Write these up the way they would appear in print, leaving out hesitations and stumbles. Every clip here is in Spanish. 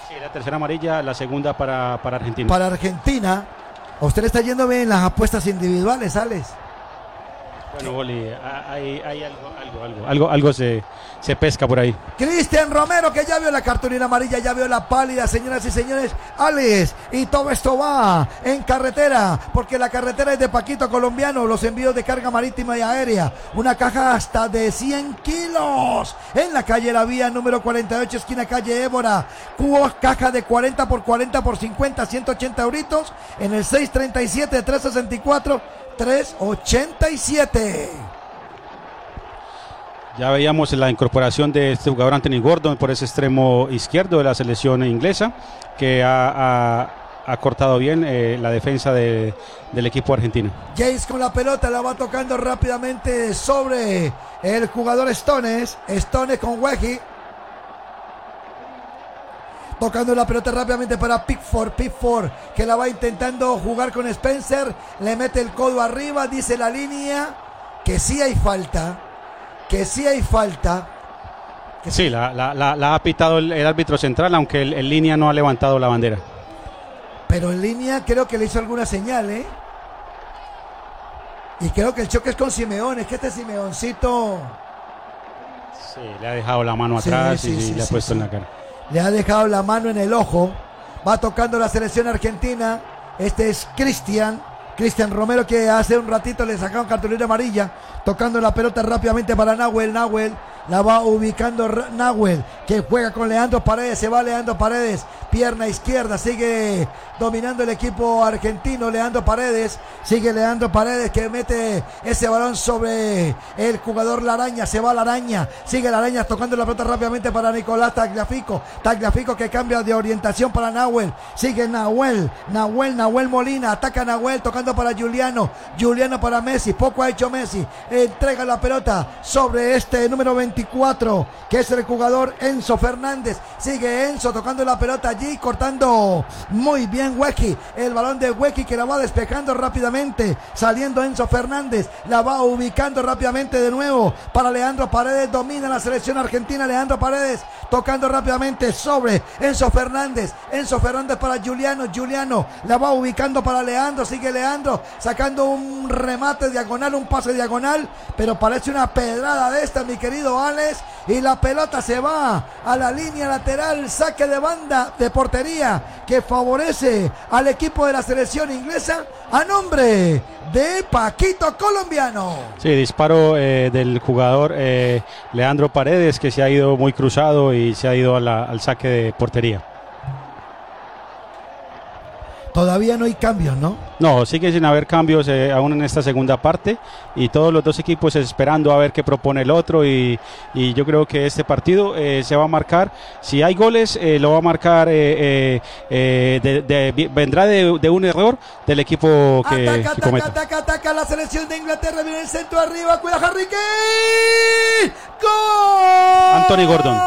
Sí, la tercera amarilla, la segunda para Argentina. Para Argentina. A usted le está yendo bien las apuestas individuales, Alex. Bueno, Boli, hay algo se pesca por ahí. Cristian Romero, que ya vio la cartulina amarilla, ya vio la pálida, señoras y señores, Alex, y todo esto va en carretera, porque la carretera es de Paquito Colombiano, los envíos de carga marítima y aérea, una caja hasta de 100 kilos, en la calle La Vía, número 48, esquina calle Évora, caja de 40 por 40 por 50, 180 euritos, en el 637-364-387. Ya veíamos la incorporación de este jugador Anthony Gordon por ese extremo izquierdo de la selección inglesa, que ha cortado bien la defensa del equipo argentino. James con la pelota, la va tocando rápidamente sobre el jugador Stones con Weji. Tocando la pelota rápidamente para Pickford, que la va intentando jugar con Spencer, le mete el codo arriba, dice la línea que sí hay falta. Sí, la ha pitado el árbitro central, aunque en línea no ha levantado la bandera. Pero en línea creo que le hizo alguna señal, ¿eh? Y creo que el choque es con Simeone, es que este Simeoncito... Sí, le ha dejado la mano atrás y le ha puesto en la cara. Le ha dejado la mano en el ojo. Va tocando la selección argentina. Este es Cristian Romero, que hace un ratito le sacaron cartulina amarilla. Tocando la pelota rápidamente para Nahuel. La va ubicando Nahuel, que juega con Leandro Paredes. Se va Leandro Paredes, pierna izquierda. Sigue dominando el equipo argentino. Leandro Paredes, que mete ese balón sobre el jugador Laraña. Se va Laraña, sigue Laraña tocando la pelota rápidamente para Nicolás Tagliafico, que cambia de orientación para Nahuel. Sigue Nahuel Molina, ataca Nahuel, tocando para Juliano para Messi. Poco ha hecho Messi, entrega la pelota sobre este número 24, que es el jugador Enzo Fernández. Sigue Enzo tocando la pelota allí, cortando muy bien Weji, el balón de Weji, que la va despejando rápidamente, saliendo Enzo Fernández, la va ubicando rápidamente de nuevo para Leandro Paredes. Domina la selección argentina, Leandro Paredes tocando rápidamente sobre Enzo Fernández para Juliano, la va ubicando para Leandro. Sigue Leandro sacando un remate diagonal, un pase diagonal, pero parece una pedrada de esta, mi querido Alex, y la pelota se va a la línea lateral, saque de banda de portería que favorece al equipo de la selección inglesa a nombre de Paquito Colombiano. Sí, disparo del jugador Leandro Paredes, que se ha ido muy cruzado y se ha ido al saque de portería. Todavía no hay cambios, ¿no? No, sigue sin haber cambios aún en esta segunda parte, y todos los dos equipos esperando a ver qué propone el otro, y yo creo que este partido se va a marcar. Si hay goles, lo va a marcar, vendrá de un error del equipo que cometa. Ataca la selección de Inglaterra, viene el centro arriba, cuida Harry Kane. ¡Gol! Anthony Gordon.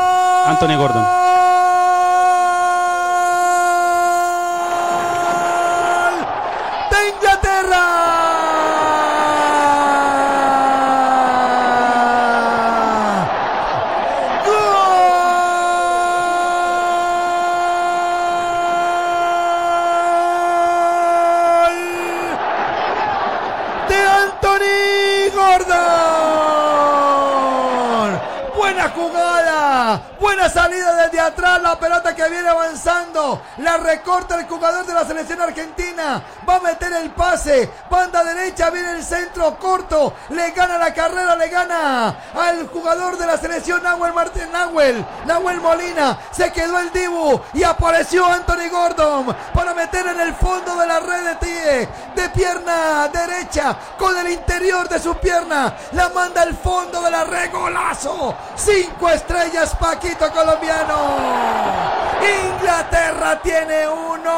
Buena salida desde atrás, la pelota que viene avanzando, la recorta el jugador de la selección argentina, va a meter el pase, banda derecha, viene el centro corto, le gana la carrera, le gana al jugador de la selección Nahuel Molina, se quedó el Dibu y apareció Anthony Gordon para meter en el fondo de la red de pierna derecha, con el interior de su pierna, la manda al fondo de la red, golazo, 5 estrellas Paquito Colombiano. Inglaterra tiene 1,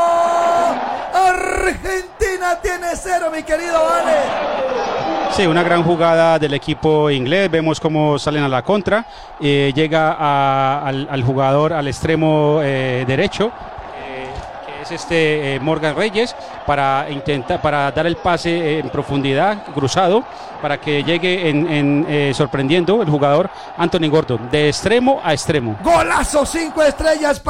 Argentina tiene 0, mi querido Ale. Sí, una gran jugada del equipo inglés. Vemos cómo salen a la contra. Llega al jugador, al extremo derecho, que es Morgan Reyes, para dar el pase en profundidad, cruzado, para que llegue sorprendiendo el jugador Anthony Gordon, de extremo a extremo. Golazo, 5 estrellas.